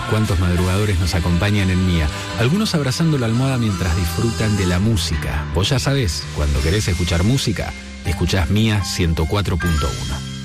Cuántos madrugadores nos acompañan en Mía. Algunos abrazando la almohada mientras disfrutan de la música. Vos ya sabés, cuando querés escuchar música, escuchás Mía 104.1.